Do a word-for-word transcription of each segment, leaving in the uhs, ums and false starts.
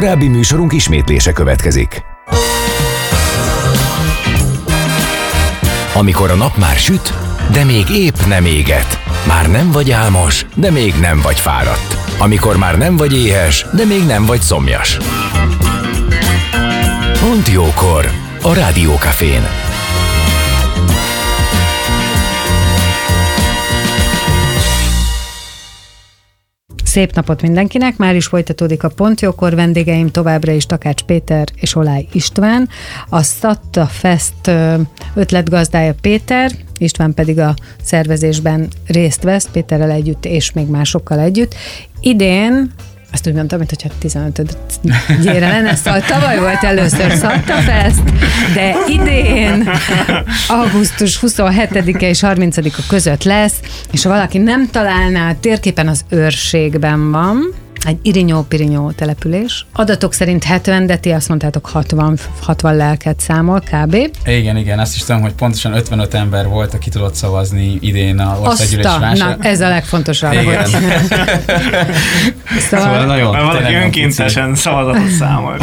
Korábbi műsorunk ismétlése következik. Amikor a nap már süt, de még épp nem éget. Már nem vagy álmos, de még nem vagy fáradt. Amikor már nem vagy éhes, de még nem vagy szomjas. Pont jókor a Rádiókafén. Szép napot mindenkinek, már is folytatódik a Pont jókor, vendégeim továbbra is Takács Péter és Oláh István, a Szatta Fest ötletgazdája Péter, István pedig a szervezésben részt vesz, Péterrel együtt és még másokkal együtt. Idén, azt úgy mondtam, mintha tizenötödjére lenne, szóval tavaly volt először Szatta Fest, de idén augusztus huszonhetedike és harmincadika között lesz, és ha valaki nem találná, a térképen az Őrségben van, egy Irinyó-Pirinyó település. Adatok szerint hetven, de ti azt mondtátok hatvan, hatvan lelket számol kb. Igen, igen, azt is tudom, hogy pontosan ötvenöt ember volt, aki tudott szavazni idén a országgyűlési vásáron. Na, ez a legfontosabb. Igen. szóval, szóval nagyon, mert valaki önkéntesen szavazatot számol.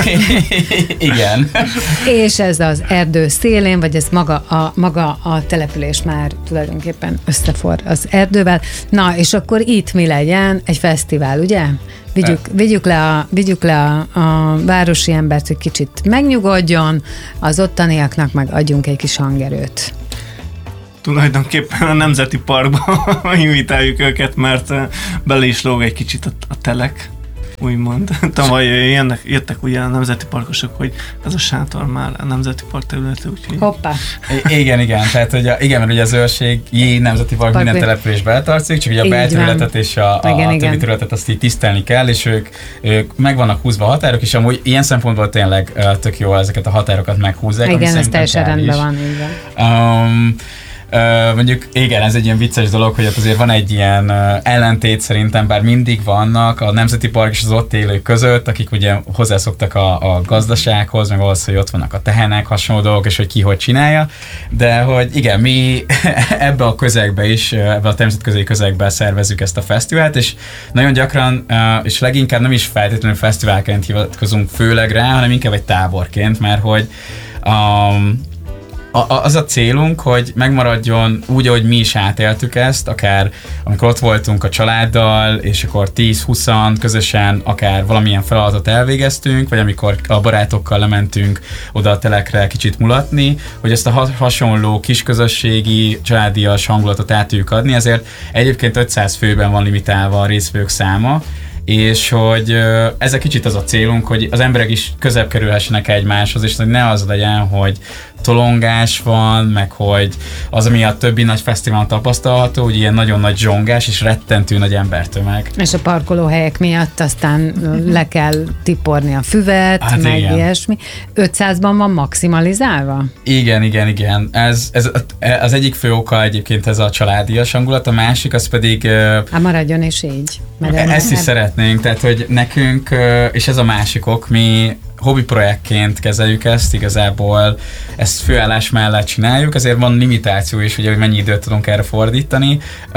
Igen. És ez az erdő szélén, vagy ez maga a, maga a település már tulajdonképpen összefor az erdővel. Na, és akkor itt mi legyen? Egy fesztivál, ugye? Vigyük, vigyük le, a, vigyük le a, a városi embert, hogy kicsit megnyugodjon, az ottaniaknak meg adjunk egy kis hangerőt. Tulajdonképpen a Nemzeti Parkba invitáljuk őket, mert bele is lóg egy kicsit a, a telek, úgymond. Tavaly jönnek, jöttek ugye a nemzeti parkosok, hogy ez a sátor már a Nemzeti Park területe, úgyhogy... Hoppá! I- igen, igen, tehát hogy a, igen, mert ugye az Őrségi Nemzeti Park Park minden település beletartozik, csak ugye a belterületet és a, a, igen, a többi területet azt így tisztelni kell, és ők, ők meg vannak húzva a határok, és amúgy ilyen szempontból tényleg uh, tök jó ezeket a határokat meghúzzák. Igen, ez teljesen rendben van, igen. Um, Uh, mondjuk igen, ez egy ilyen vicces dolog, hogy ott azért van egy ilyen uh, ellentét szerintem, bár mindig vannak a Nemzeti Park és az ott élők között, akik ugye hozzászoktak a, a gazdasághoz, meg ahhoz, hogy ott vannak a tehenek, hasonló dolgok, és hogy ki hogy csinálja, de hogy igen, mi ebbe a közegbe is, ebbe a természetközi közegbe szervezzük ezt a fesztivált, és nagyon gyakran, uh, és leginkább nem is feltétlenül fesztiválként hivatkozunk főleg rá, hanem inkább egy táborként, mert hogy um, A, az a célunk, hogy megmaradjon úgy, ahogy mi is átéltük ezt, akár amikor ott voltunk a családdal, és akkor tíz-húszan közösen akár valamilyen feladatot elvégeztünk, vagy amikor a barátokkal lementünk oda a telekre kicsit mulatni, hogy ezt a hasonló kisközösségi, családias hangulatot át tudjuk adni, ezért egyébként ötszáz főben van limitálva a résztvevők száma, és hogy ez egy kicsit az a célunk, hogy az emberek is közebb kerülhessenek egymáshoz, és hogy ne az legyen, hogy tolongás van, meg hogy az, ami a többi nagy fesztiválon tapasztalható, hogy ilyen nagyon nagy zsongás és rettentő nagy embertömeg. És a parkolóhelyek miatt aztán le kell tiporni a füvet, hát meg igen. Ilyesmi. ötszázban van maximalizálva? Igen, igen, igen. Ez, ez az egyik fő oka egyébként ez a családias hangulat, a másik az pedig... Hát maradjon és így. Ezt is szeretnénk, tehát hogy nekünk, és ez a másik ok, mi hobbi projektként kezeljük ezt, igazából ezt főállás mellett csináljuk, ezért van limitáció is, ugye, hogy mennyi időt tudunk erre fordítani,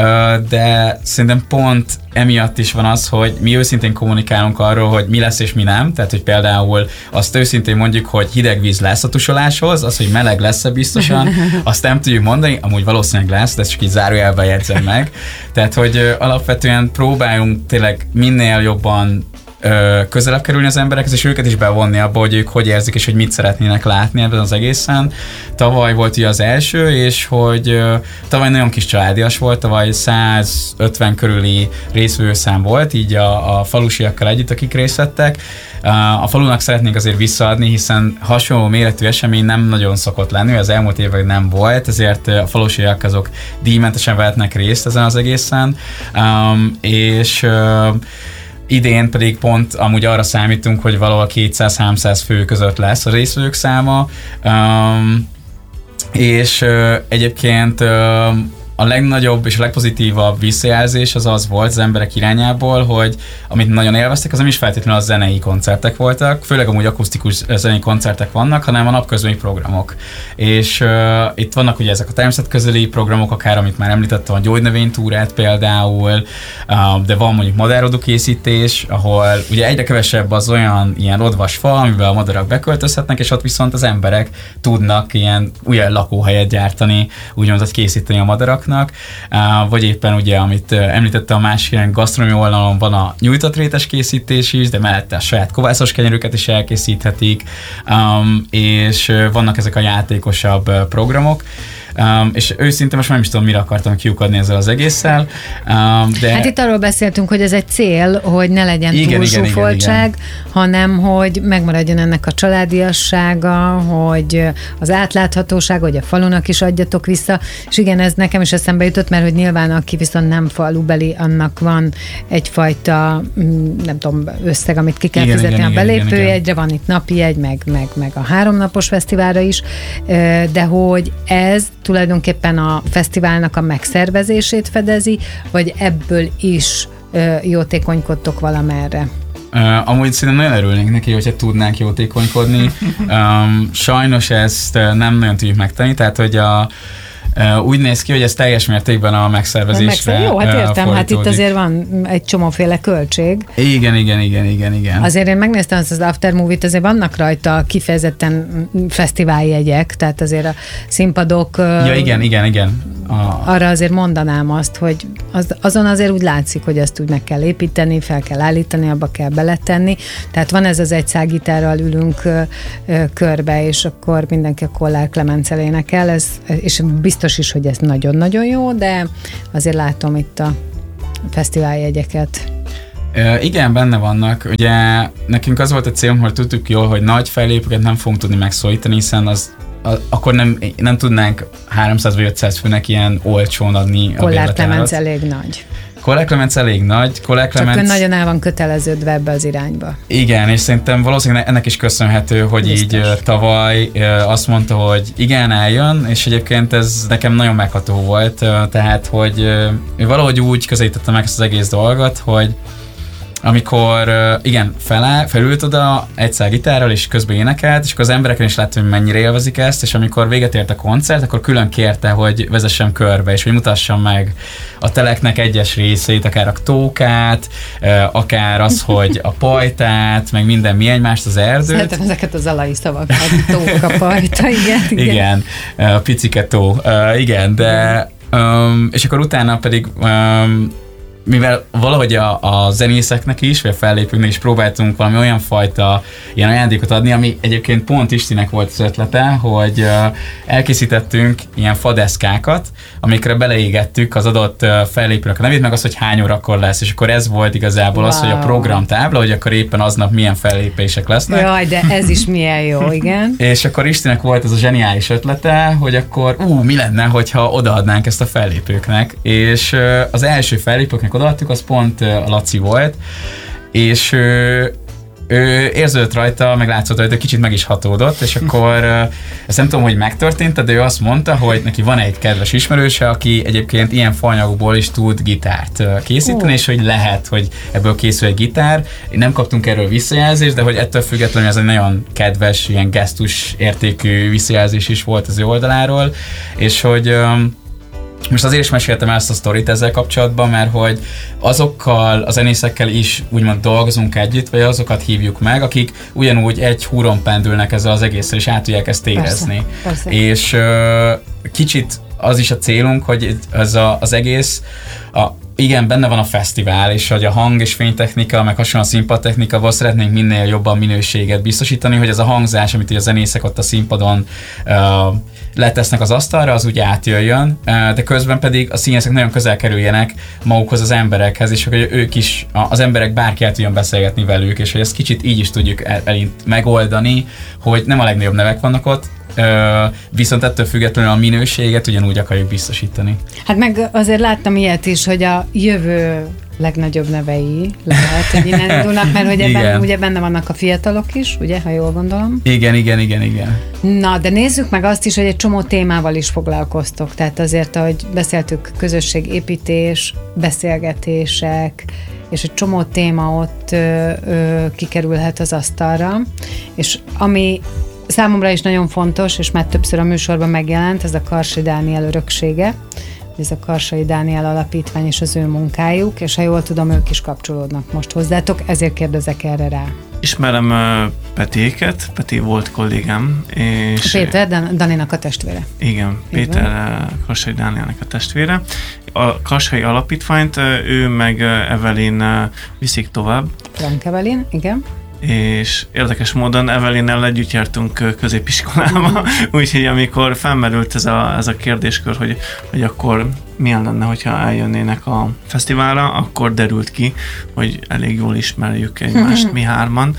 de szerintem pont emiatt is van az, hogy mi őszintén kommunikálunk arról, hogy mi lesz és mi nem, tehát hogy például azt őszintén mondjuk, hogy hideg víz lesz a tusoláshoz, az, hogy meleg lesz-e biztosan, azt nem tudjuk mondani, amúgy valószínűleg lesz, de ezt csak így zárójelben jegyzem meg. Tehát, hogy alapvetően próbáljunk tényleg minél jobban közelebb kerülni az emberekhez, és őket is bevonni abba, hogy ők hogy érzik, és hogy mit szeretnének látni ebben az egészen. Tavaly volt ugye az első, és hogy uh, tavaly nagyon kis családias volt, tavaly százötven körüli részvevőszám volt, így a, a falusiakkal együtt, akik részt vettek. Uh, a falunak szeretnénk azért visszaadni, hiszen hasonló méretű esemény nem nagyon szokott lenni, az elmúlt években nem volt, ezért a falusiak azok díjmentesen vehetnek részt ezen az egészen. Um, és uh, idén pedig pont amúgy arra számítunk, hogy valahol kétszáz-háromszáz fő között lesz a résztvevők száma, um, és uh, egyébként uh, a legnagyobb és a legpozitívabb visszajelzés az az volt az emberek irányából, hogy amit nagyon élveztek, az nem is feltétlenül a zenei koncertek voltak, főleg amúgy akusztikus zenei koncertek vannak, hanem a napközbeni programok. És uh, itt vannak ugye ezek a természetközeli programok, akár amit már említettem, a gyógynövénytúrát például, uh, de van mondjuk madárodó készítés, ahol ugye egyre kevesebb az olyan ilyen rodvas fa, amiben a madarak beköltözhetnek, és ott viszont az emberek tudnak ilyen új lakóhelyet gyártani, úgymond, hogy készíteni a madaraknak, uh, vagy éppen ugye, amit uh, említettem, a másik ilyen gasztronómiai oldalon van a nyújtott rétes készítés is, de mellette a saját kovászos kenyerüket is elkészíthetik, um, és uh, vannak ezek a játékosabb uh, programok. Um, és őszintén most már nem is tudom, mire akartam kiukadni ezzel az egésszel. Um, de... Hát itt arról beszéltünk, hogy ez egy cél, hogy ne legyen igen, túl igen, zsúfoltság, igen, igen. hanem hogy megmaradjon ennek a családiassága, hogy az átláthatóság, hogy a falunak is adjatok vissza. És igen, ez nekem is eszembe jutott, mert hogy nyilván aki viszont nem falubeli, annak van egyfajta, nem tudom, összeg, amit ki kell igen, fizetni igen, a belépőjegyre, van itt napi jegy, meg, meg, meg a háromnapos fesztiválra is, de hogy ez tulajdonképpen a fesztiválnak a megszervezését fedezi, vagy ebből is ö, jótékonykodtok valamerre? Uh, amúgy szerintem nagyon örülnénk neki, hogyha tudnánk jótékonykodni. um, sajnos ezt nem nagyon tudjuk megtenni, tehát hogy a Uh, úgy néz ki, hogy ez teljes mértékben a megszervezésre Megszer- Jó, hát értem, uh, hát itt azért van egy csomóféle költség. Igen, igen, igen, igen, igen. Azért én megnéztem azt az Aftermovie-t, azért vannak rajta kifejezetten fesztiváljegyek, tehát azért a színpadok... Ja, igen, igen, igen. A... Arra azért mondanám azt, hogy az, azon azért úgy látszik, hogy ezt úgy meg kell építeni, fel kell állítani, abba kell beletenni. Tehát van ez az egy szágitárral ülünk ö, ö, körbe, és akkor mindenki a Kollár Klemenccel énekel, ez, és biztos is, hogy ez nagyon-nagyon jó, de azért látom itt a fesztiváljegyeket. Uh, igen, benne vannak. Ugye nekünk az volt a célom, hogy tudtuk jól, hogy nagy fellépőket nem fogunk tudni megszólítani, hiszen az a, akkor nem, nem tudnánk háromszáz vagy ötszáz főnek ilyen olcsón adni a Kollár Klemenc elég nagy. Kollár Klemenc elég nagy. Kollár Klemenc... Csak ő nagyon el van köteleződve ebbe az irányba. Igen, és szerintem valószínűleg ennek is köszönhető, hogy biztos. Így tavaly azt mondta, hogy igen, eljön, és egyébként ez nekem nagyon megható volt, tehát, hogy ő valahogy úgy közelítette meg ezt az egész dolgot, hogy amikor igen, feláll, felült oda egyszer gitárral, és közben énekelt, és akkor az embereken is láttam, hogy mennyire élvezik ezt, és amikor véget ért a koncert, akkor külön kérte, hogy vezessem körbe, és hogy mutassam meg a teleknek egyes részét, akár a tókát, akár az, hogy a pajtát, meg minden mi egymást, az erdőt. Szeretem ezeket az alai szavakat, tóka, pajta, igen. Igen, igen a picike tó, igen, de um, és akkor utána pedig um, mivel valahogy a, a zenészeknek is, vagy a fellépőknek is próbáltunk valami olyan fajta ilyen ajándékot adni, ami egyébként pont Istinek volt az ötlete, hogy uh, elkészítettünk ilyen fadeszkákat, amikre beleégettük az adott uh, fellépőnek a nevét, meg az, hogy hány órakor lesz, és akkor ez volt igazából wow. az, hogy a programtábla, hogy akkor éppen aznap milyen fellépések lesznek. Jaj, de ez is milyen jó, igen. És akkor Istinek volt ez a zseniális ötlete, hogy akkor ú, mi lenne, hogyha odaadnánk ezt a fellépőknek, és uh, az első fellépőknek odaadtuk, az pont a Laci volt, és ő, ő érződött rajta, meg látszott rajta, kicsit meg is hatódott, és akkor ezt nem tudom, hogy megtörtént, de ő azt mondta, hogy neki van egy kedves ismerőse, aki egyébként ilyen faanyagból is tud gitárt készíteni, oh. és hogy lehet, hogy ebből készül egy gitár. Nem kaptunk erről visszajelzést, de hogy ettől függetlenül ez egy nagyon kedves, ilyen gesztus értékű visszajelzés is volt az ő oldaláról, és hogy most azért is meséltem el ezt a sztorit ezzel kapcsolatban, mert hogy azokkal a zenészekkel is úgymond dolgozunk együtt, vagy azokat hívjuk meg, akik ugyanúgy egy húron pendülnek ezzel az egészre, és át tudják ezt érezni. Persze, persze. És uh, kicsit az is a célunk, hogy ez a, az egész, a, igen, benne van a fesztivál, és hogy a hang- és fénytechnika, meg hasonló a színpadtechnikával szeretnénk minél jobban minőséget biztosítani, hogy ez a hangzás, amit a zenészek ott a színpadon uh, letesznek az asztalra, az úgy átjöjjön, uh, de közben pedig a színészek nagyon közel kerüljenek magukhoz az emberekhez, és hogy ők is, az emberek bárki el tudjon beszélgetni velük, és hogy ezt kicsit így is tudjuk el, el, megoldani, hogy nem a legnagyobb nevek vannak ott, Uh, viszont ettől függetlenül a minőséget ugyanúgy akarjuk biztosítani. Hát meg azért láttam ilyet is, hogy a jövő legnagyobb nevei lehet, hogy innen indulnak, mert hogy ebben, ugye benne vannak a fiatalok is, ugye, ha jól gondolom. Igen, igen, igen, igen. Na, de nézzük meg azt is, hogy egy csomó témával is foglalkoztok. Tehát azért, ahogy beszéltük, közösségépítés, beszélgetések, és egy csomó téma ott ö, ö, kikerülhet az asztalra. És ami számomra is nagyon fontos, és már többször a műsorban megjelent, ez a Karsai Dániel öröksége. Ez a Karsai Dániel Alapítvány és az ő munkájuk, és ha jól tudom, ők is kapcsolódnak most hozzátok, ezért kérdezek erre rá. Ismerem uh, Petéket, Peti volt kollégám, és... Péter, Dan- Daninak a testvére. Igen, Péter uh, Karsai Dánielnek a testvére. A Karsai Alapítványt uh, ő meg uh, Evelyn uh, viszik tovább. Frank Evelyn, igen. És érdekes módon Evelynnel együtt jártunk középiskolába, úgyhogy amikor felmerült ez a, ez a kérdéskör, hogy, hogy akkor milyen lenne, hogyha eljönnének a fesztiválra, akkor derült ki, hogy elég jól ismerjük egymást mi hárman,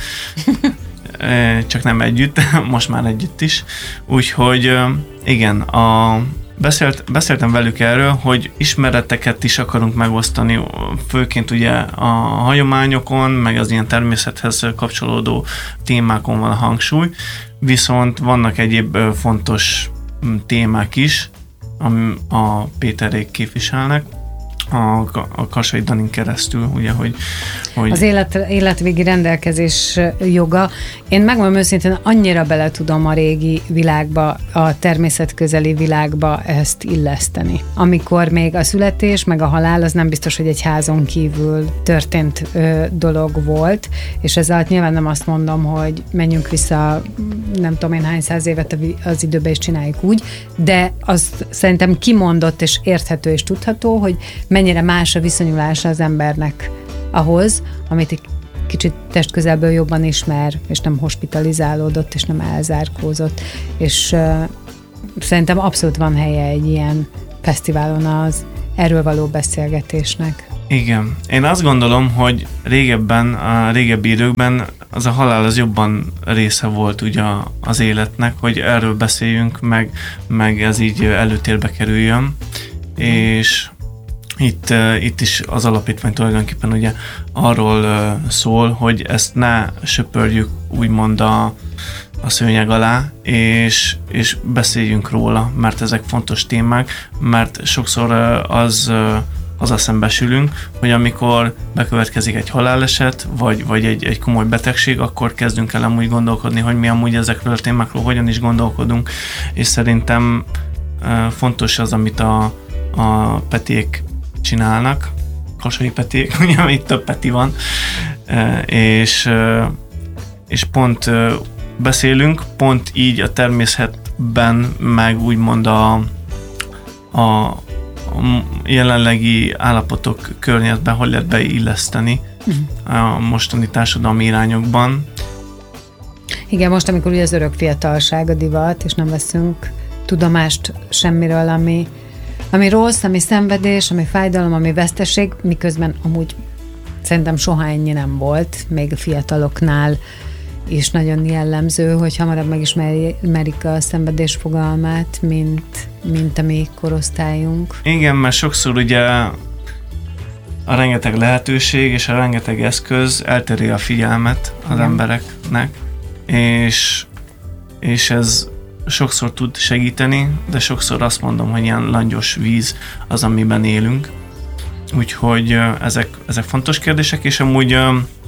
csak nem együtt, most már együtt is. Úgyhogy igen, a Beszélt, beszéltem velük erről, hogy ismereteket is akarunk megosztani, főként ugye a hagyományokon, meg az ilyen természethez kapcsolódó témákon van a hangsúly, viszont vannak egyéb fontos témák is, ami a Péterék képviselnek, a, a Karsai Danin keresztül, ugye, hogy... hogy az élet, életvégi rendelkezés joga. Én megmondom őszintén, annyira bele tudom a régi világba, a természetközeli világba ezt illeszteni. Amikor még a születés, meg a halál, az nem biztos, hogy egy házon kívül történt ö, dolog volt, és ezzel nyilván nem azt mondom, hogy menjünk vissza, nem tudom én hány száz évet az időbe is csináljuk úgy, de az szerintem kimondott és érthető és tudható, hogy mennyire más a viszonyulása az embernek ahhoz, amit egy kicsit testközelből jobban ismer, és nem hospitalizálódott, és nem elzárkózott. És uh, szerintem abszolút van helye egy ilyen fesztiválon az erről való beszélgetésnek. Igen. Én azt gondolom, hogy régebben, a régebbi időkben az a halál az jobban része volt ugye az életnek, hogy erről beszéljünk, meg, meg ez így előtérbe kerüljön, és Itt, uh, itt is az alapítvány tulajdonképpen ugye arról uh, szól, hogy ezt ne söpörjük úgymond a, a szőnyeg alá, és, és beszéljünk róla, mert ezek fontos témák, mert sokszor uh, az, uh, azzal szembesülünk, hogy amikor bekövetkezik egy haláleset, vagy, vagy egy, egy komoly betegség, akkor kezdünk el amúgy gondolkodni, hogy mi amúgy ezekről a témákról hogyan is gondolkodunk, és szerintem uh, fontos az, amit a, a Peték csinálnak, Karsai Peték, ugye itt több Peti van, és, és pont beszélünk, pont így a természetben, meg úgymond a, a jelenlegi állapotok környezetben, hogy lehet beilleszteni a mostani társadalmi irányokban. Igen, most, amikor ugye az örök fiatalság a divat, és nem veszünk tudomást semmiről, ami Ami rossz, ami szenvedés, ami fájdalom, ami veszteség, miközben amúgy szerintem soha ennyi nem volt, még a fiataloknál is nagyon jellemző, hogy hamarabb megismerik a szenvedés fogalmát, mint, mint a mi korosztályunk. Igen, mert sokszor ugye a rengeteg lehetőség és a rengeteg eszköz elteri a figyelmet az Igen. embereknek, és, és ez sokszor tud segíteni, de sokszor azt mondom, hogy ilyen langyos víz az, amiben élünk. Úgyhogy ezek, ezek fontos kérdések, és amúgy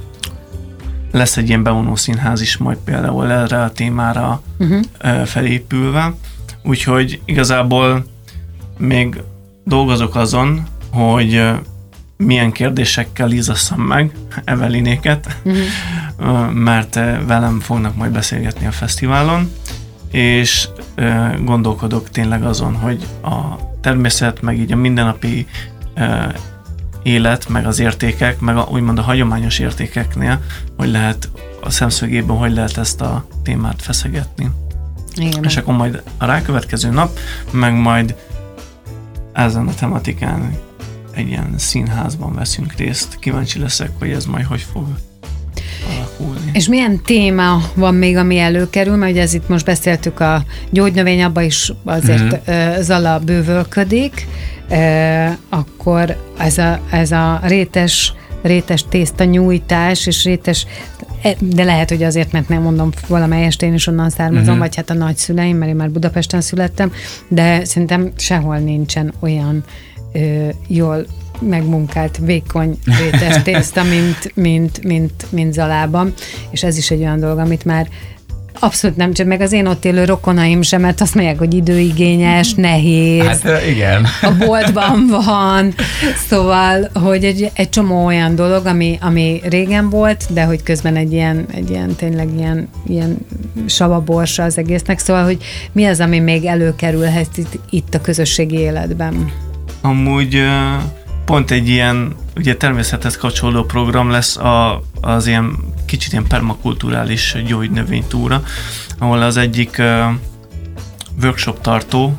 lesz egy ilyen bevonó színház is majd például erre a témára uh-huh. felépülve. Úgyhogy igazából még dolgozok azon, hogy milyen kérdésekkel ízasszam meg Evelynéket, uh-huh. mert velem fognak majd beszélgetni a fesztiválon, és uh, gondolkodok tényleg azon, hogy a természet, meg így a mindennapi uh, élet, meg az értékek, meg a, úgymond a hagyományos értékeknél, hogy lehet a szemszögében, hogy lehet ezt a témát feszegetni. Igen. És akkor majd a rákövetkező nap, meg majd ezen a tematikán egy ilyen színházban veszünk részt. Kíváncsi leszek, hogy ez majd hogy fog alakulni. És milyen téma van még, ami előkerül, mert ugye ez itt most beszéltük a gyógynövény, abba is azért mm-hmm. Zala bővölködik, e, akkor ez a, ez a rétes, rétes tészta nyújtás, és rétes, de lehet, hogy azért, mert nem mondom, valamelyest én is onnan származom, uh-huh. vagy hát a nagyszüleim, mert én már Budapesten születtem, de szerintem sehol nincsen olyan ö, jól megmunkált, vékony rétes tészta, mint, mint, mint, mint Zalában, és ez is egy olyan dolog, amit már abszolút nem, csak meg az én ott élő rokonaim sem, mert azt mondják, hogy időigényes, nehéz. Hát igen. A boltban van. Szóval, hogy egy, egy csomó olyan dolog, ami, ami régen volt, de hogy közben egy ilyen, egy ilyen tényleg ilyen, ilyen savaborsa az egésznek. Szóval, hogy mi az, ami még előkerülhet itt, itt a közösségi életben? Amúgy pont egy ilyen, ugye természethez kapcsolódó program lesz a, az ilyen kicsit ilyen permakulturális gyógynövénytúra, ahol az egyik uh, workshop tartó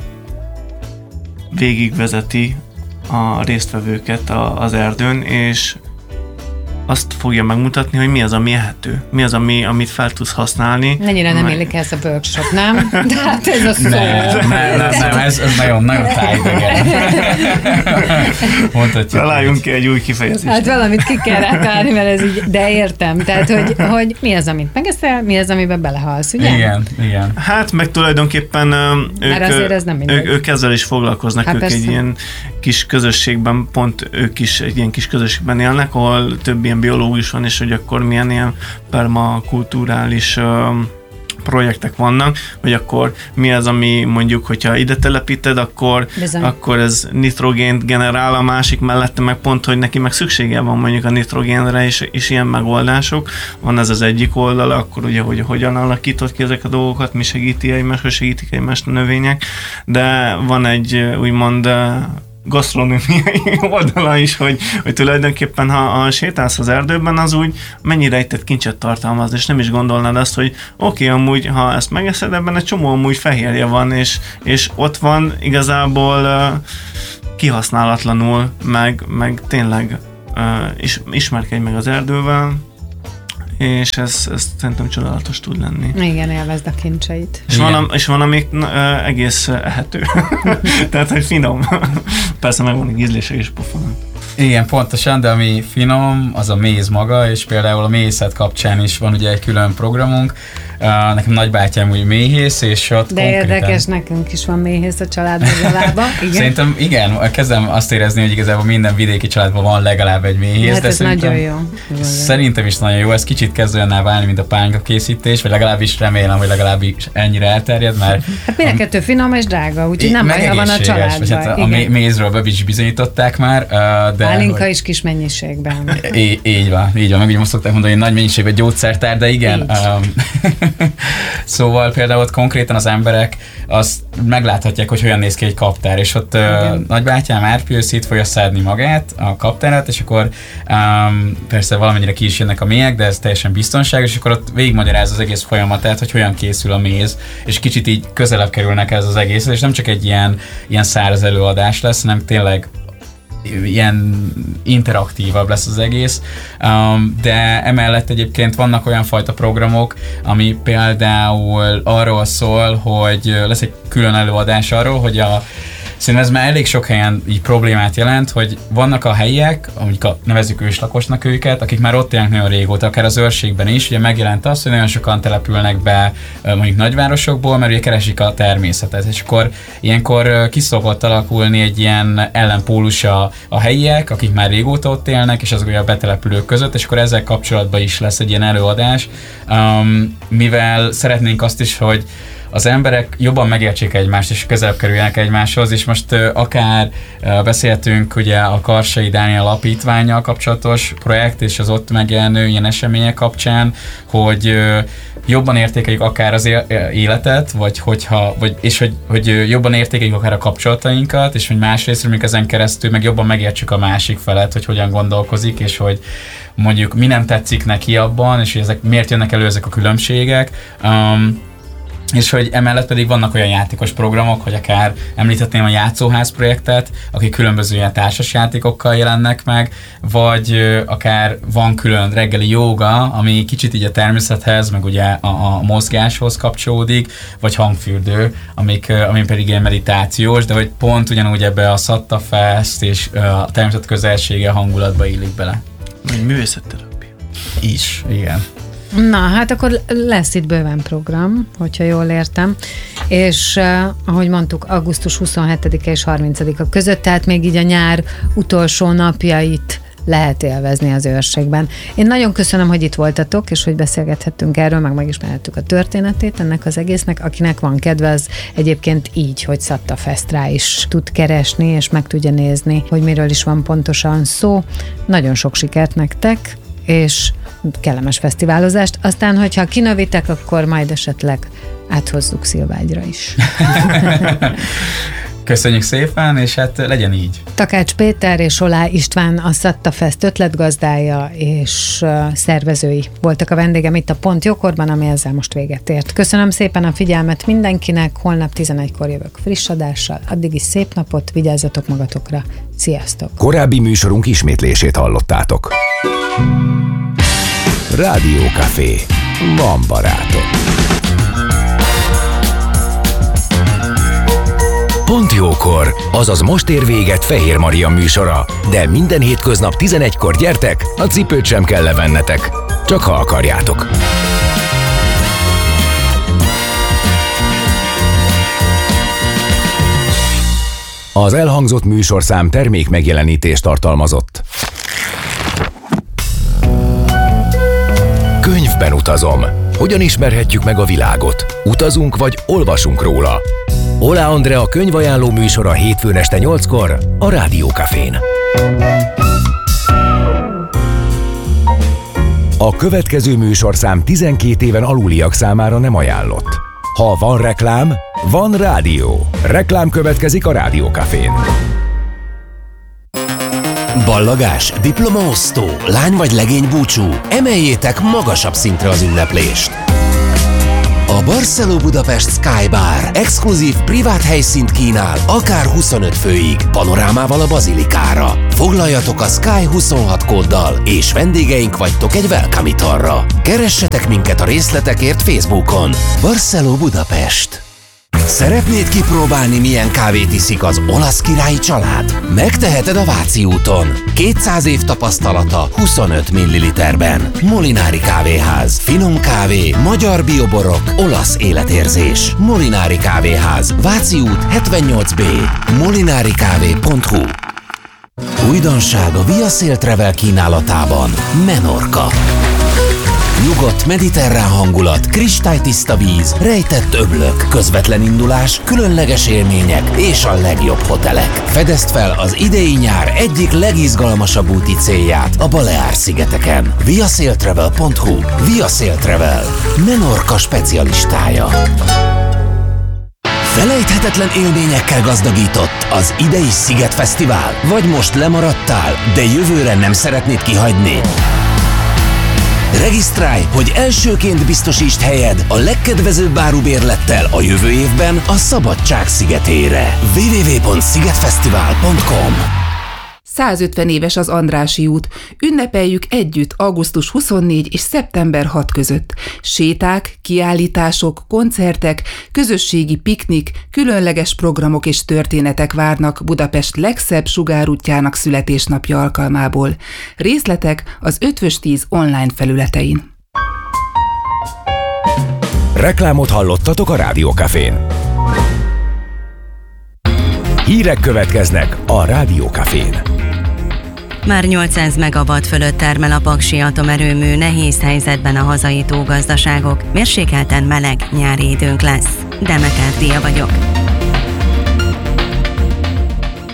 végigvezeti a résztvevőket a, az erdőn, és azt fogja megmutatni, hogy mi az, ami ehető, mi az, ami, amit fel tudsz használni. Mennyire nem illik ez a workshop, nem? De hát ez a szó. Nem, nem, nem, nem ez, ez nagyon, nagyon tájidegen. Mondhatjuk. Találjunk ki egy új kifejezést. Hát valamit ki kell rátalálni, mert ez így, de értem. Tehát, hogy, hogy mi az, amit megeszel, mi az, amiben belehalsz, ugye? Igen, igen. Hát, meg tulajdonképpen ők, ők, ők ezzel is foglalkoznak, hát ők persze. Egy ilyen kis közösségben, pont ők is egy ilyen kis közösségben élnek, ahol több ilyen biológus van, és hogy akkor milyen ilyen permakulturális uh, projektek vannak, hogy akkor mi az, ami mondjuk, hogyha ide telepíted, akkor, akkor ez nitrogént generál, a másik mellette meg pont, hogy neki meg szüksége van mondjuk a nitrogénre, és, és ilyen megoldások. Van ez az egyik oldala, akkor ugye, hogy hogyan alakítod ki ezek a dolgokat, mi segíti egymást, hogy segítik egymást a növények, de van egy úgymond gasztronómiai oldala is, hogy, hogy tulajdonképpen ha, ha sétálsz az erdőben, az úgy mennyire rejtett kincset tartalmaz, és nem is gondolnád azt, hogy oké, okay, amúgy, ha ezt megeszed, ebben egy csomó amúgy fehérje van, és, és ott van igazából uh, kihasználatlanul, meg, meg tényleg uh, is, ismerkedj meg az erdővel, és ez, ez szerintem csodálatos tud lenni. Igen, élvezd a kincseit. És van, és van, amik na, egész ehető. Tehát, hogy finom. Persze meg van ízlése és pofon. Igen, pontosan, de ami finom, az a méz maga, és például a mézet kapcsán is van ugye egy külön programunk. Uh, nekem nagybátyám úgy méhész, és ott de konkrétan... érdekes, nekünk is van méhész a családban legalább. Igen. Szerintem igen, kezdem azt érezni, hogy igazából minden vidéki családban van legalább egy méhész. Hát ez nagyon jó. Szerintem is nagyon jó, ez kicsit kezd olyanná válni, mint a pánka készítés, vagy legalábbis remélem, hogy legalábbis ennyire elterjed, mert... Hát mind a kettő finom és drága, úgyhogy nem baj, ha van a családban. Hát a mézről be is bizonyították már, de... Pálinka is kis mennyiségben. Így, így van, így van, meg ugye most szokták mondani, hogy nagy mennyiségben gyógyszertár, de igen. Szóval például ott konkrétan az emberek azt megláthatják, hogy hogyan néz ki egy kaptár, és ott uh, nagybátyám árpi szét fogja szedni magát, a kaptárat, és akkor um, persze valamennyire ki is jönnek a mélyek, de ez teljesen biztonságos, és akkor ott végigmagyaráz az egész folyamatát, hogy hogyan készül a méz, és kicsit így közelebb kerülnek ez az egész, és nem csak egy ilyen, ilyen száraz előadás lesz, hanem tényleg ilyen interaktívabb lesz az egész, um, de emellett egyébként vannak olyan fajta programok, ami például arról szól, hogy lesz egy külön előadás arról, hogy a Szerintem ez már elég sok helyen így problémát jelent, hogy vannak a helyiek, amik a, nevezzük őslakosnak őket, akik már ott élnek nagyon régóta, akár az őrségben is, ugye megjelent az, hogy nagyon sokan települnek be mondjuk nagyvárosokból, mert ugye keresik a természetet, és akkor ilyenkor ki szokott alakulni egy ilyen ellenpólus a, a helyiek, akik már régóta ott élnek, és azok ugye a betelepülők között, és akkor ezzel kapcsolatban is lesz egy ilyen előadás, um, mivel szeretnénk azt is, hogy az emberek jobban megértsék egymást, és közelebb kerüljenek egymáshoz, és most uh, akár uh, beszéltünk ugye a Karsai Dániel Alapítvánnyal kapcsolatos projekt, és az ott megjelenő ilyen események kapcsán, hogy uh, jobban értékeljük akár az életet, vagy hogyha, vagy, és hogy, hogy jobban értékeljük akár a kapcsolatainkat, és hogy másrészt, mondjuk ezen keresztül meg jobban megértsük a másik felet, hogy hogyan gondolkozik, és hogy mondjuk mi nem tetszik neki abban, és hogy ezek miért jönnek elő ezek a különbségek. Um, és hogy emellett pedig vannak olyan játékos programok, hogy akár említhetném a Játszóház projektet, akik különböző ilyen társas játékokkal jelennek meg, vagy akár van külön reggeli jóga, ami kicsit így a természethez, meg ugye a, a mozgáshoz kapcsolódik, vagy hangfürdő, amik, ami pedig ilyen meditációs, de hogy pont ugyanúgy ebbe a Satta Fest és a természet közelsége hangulatba illik bele. Vagy művészetterápia. Is, igen. Na, hát akkor lesz itt bőven program, hogyha jól értem, és uh, ahogy mondtuk, augusztus huszonhetedike és harmincadika között, tehát még így a nyár utolsó napjait lehet élvezni az őrségben. Én nagyon köszönöm, hogy itt voltatok, és hogy beszélgethettünk erről, meg megismerhettük a történetét ennek az egésznek. Akinek van kedve, az egyébként így, hogy Satta Fest rá is tud keresni, és meg tudja nézni, hogy miről is van pontosan szó. Nagyon sok sikert nektek, és kellemes fesztiválozást. Aztán, hogyha kinövitek, akkor majd esetleg áthozzuk Szilvágyra is. Köszönjük szépen, és hát legyen így. Takács Péter és Olá István, a Satta Fest ötletgazdája és szervezői voltak a vendégem itt a Pont Jókorban, ami ezzel most véget ért. Köszönöm szépen a figyelmet mindenkinek, holnap tizenegykor jövök friss adással, addig is szép napot, vigyázzatok magatokra, sziasztok! Korábbi műsorunk ismétlését hallottátok. Rádió Café. Van barátok. Pont jókor, azaz most ér véget Fehér Maria műsora, de minden hétköznap tizenegykor gyertek, a cipőt sem kell levennetek, csak ha akarjátok. Az elhangzott műsorszám termék megjelenítést tartalmazott. Könyvben utazom. Hogyan ismerhetjük meg a világot? Utazunk vagy olvasunk róla? Olá Andrea könyvajánló műsora hétfőn este nyolckor a Rádió Cafén. A következő műsorszám tizenkét éven aluliak számára nem ajánlott. Ha van reklám, van rádió. Reklám következik a Rádió Cafén. Ballagás, diplomaosztó, lány vagy legény búcsú, emeljétek magasabb szintre az ünneplést. A Barceló Budapest Sky Bar exkluzív privát helyszínt kínál, akár huszonöt főig, panorámával a bazilikára. Foglaljatok a Sky huszonhat kóddal, és vendégeink vagytok egy welcome italra. Keressetek minket a részletekért Facebookon. Barceló Budapest. Szeretnéd kipróbálni, milyen kávét iszik az olasz királyi család? Megteheted a Váci úton. kétszáz év tapasztalata huszonöt milliliterben. Molinári Kávéház. Finom kávé, magyar bioborok, olasz életérzés. Molinári Kávéház. Váci út hetvennyolc B. molinari kávé pont hu. Újdonság a Via Sail Travel kínálatában. Menorca. Nyugodt, mediterrán hangulat, kristálytiszta víz, rejtett öblök, közvetlen indulás, különleges élmények és a legjobb hotelek. Fedezd fel az idei nyár egyik legizgalmasabb úti célját a Baleár-szigeteken. via sail travel pont hu. Via Sail Travel. Menorca specialistája. Felejthetetlen élményekkel gazdagított az idei Szigetfesztivál? Vagy most lemaradtál, de jövőre nem szeretnéd kihagyni? Regisztrálj, hogy elsőként biztosítsd helyed a legkedvezőbb árubérlettel a jövő évben a Szabadság szigetére. double-u double-u double-u pont szigetfesztivál pont com. százötven éves az Andrássy út. Ünnepeljük együtt augusztus huszonnégy és szeptember hat között. Séták, kiállítások, koncertek, közösségi piknik, különleges programok és történetek várnak Budapest legszebb sugárútjának születésnapja alkalmából. Részletek az Eötvös tíz online felületein. Reklámot hallottatok a Rádió Cafén. Hírek következnek a Rádió Cafén. Már nyolcszáz megawatt fölött termel a Paksi atomerőmű, nehéz helyzetben a hazai tógazdaságok. Mérsékelten meleg nyári időnk lesz. Demeter Dia vagyok.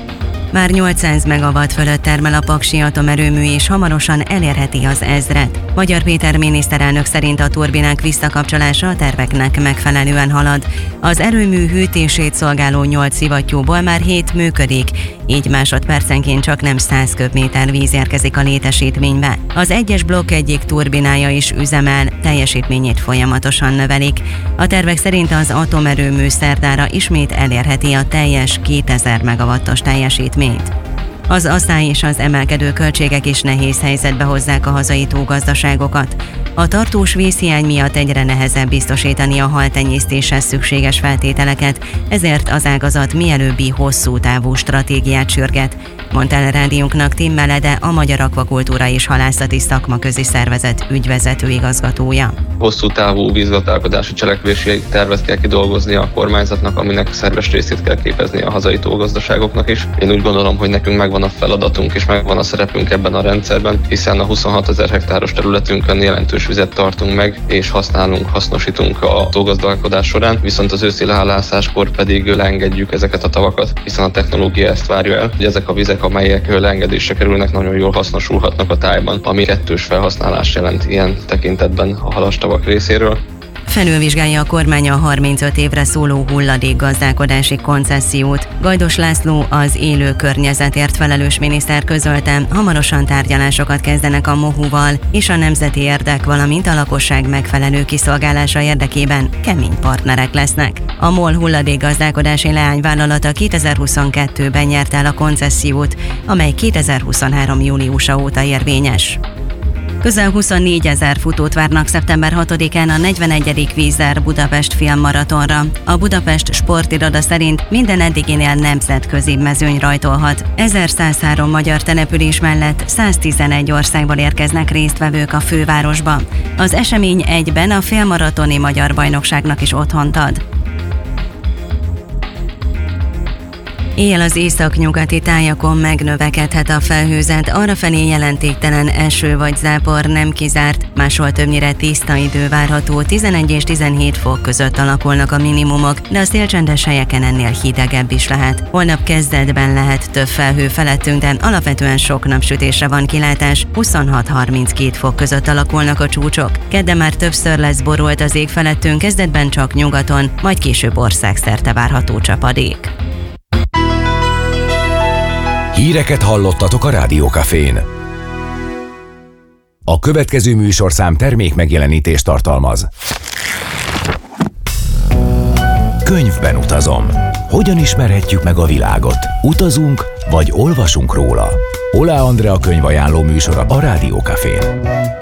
Már nyolcszáz megawatt fölött termel a paksi atomerőmű, és hamarosan elérheti az ezret. Magyar Péter miniszterelnök szerint a turbinák visszakapcsolása a terveknek megfelelően halad. Az erőmű hűtését szolgáló nyolc szivattyúból már hét működik, így másodpercenként csak nem száz köbméter víz érkezik a létesítménybe. Az egyes blokk egyik turbinája is üzemel, teljesítményét folyamatosan növelik. A tervek szerint az atomerőmű szerdára ismét elérheti a teljes kétezer megawattos teljesítményt. Az asszály és az emelkedő költségek is nehéz helyzetbe hozzák a hazai tógazdaságokat. A tartós vízhiány miatt egyre nehezebb biztosítani a haltenyésztéshez szükséges feltételeket, ezért az ágazat mielőbbi hosszú távú stratégiát sürget, mondta el rádiónknak Tim Melede, a Magyar Akvakultúra és Halászati Szakmaközi Szervezet ügyvezető igazgatója. Hosszú távú vízgazdálkodási cselekvési tervet kell kidolgoznia a kormányzatnak, aminek szerves részét kell képezni a hazai tógazdaságoknak is. Én úgy gondolom, hogy nekünk megvan a feladatunk és megvan a szerepünk ebben a rendszerben, hiszen a huszonhatezer hektáros területünkön jelentős vizet tartunk meg és használunk, hasznosítunk a tógazdálkodás során, viszont az őszi lehallászáskor pedig leengedjük ezeket a tavakat, hiszen a technológia ezt várja el, hogy ezek a vizek, amelyek leengedésre kerülnek, nagyon jól hasznosulhatnak a tájban, ami kettős felhasználás jelent ilyen tekintetben a halastavak részéről. Felülvizsgálja a kormány a harmincöt évre szóló hulladékgazdálkodási koncessziót. Gajdos László, az élő környezetért felelős miniszter közölte, hamarosan tárgyalásokat kezdenek a mohuval, és a nemzeti érdek, valamint a lakosság megfelelő kiszolgálása érdekében kemény partnerek lesznek. A MOL hulladékgazdálkodási leányvállalata kétezer-huszonkettőben nyerte el a koncessziót, amely kétezer-huszonhárom júliusa óta érvényes. Közel huszonnégyezer futót várnak szeptember hatodikán a negyvenegyedik Vízer Budapest filmmaratonra. A Budapest sportiroda szerint minden eddiginél nemzetközi mezőny rajtolhat. ezerszázhárom magyar település mellett száztizenegy országból érkeznek résztvevők a fővárosba. Az esemény egyben a félmaratoni magyar bajnokságnak is otthont ad. Éjjel az északnyugati tájakon megnövekedhet a felhőzet, arrafelé jelentéktelen eső vagy zápor nem kizárt, máshol többnyire tiszta idő várható, tizenegy és tizenhét fok között alakulnak a minimumok, de a szélcsendes helyeken ennél hidegebb is lehet. Holnap kezdetben lehet több felhő felettünk, de alapvetően sok napsütésre van kilátás, huszonhat-harminckét fok között alakulnak a csúcsok. Kedden már többször lesz borult az ég felettünk, kezdetben csak nyugaton, majd később országszerte várható csapadék. Híreket hallottatok a Rádió Cafén. A következő műsorszám termék megjelenítést tartalmaz. Könyvben utazom. Hogyan ismerhetjük meg a világot? Utazunk, vagy olvasunk róla? Oláh Andrea könyvajánló műsora a Rádió Cafén.